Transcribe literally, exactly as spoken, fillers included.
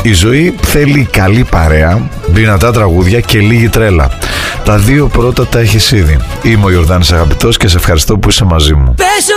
Η ζωή θέλει καλή παρέα, δυνατά τραγούδια και λίγη τρέλα. Τα δύο πρώτα τα έχεις ήδη. Είμαι ο Ιορδάνης Αγαπητός και σε ευχαριστώ που είσαι μαζί μου.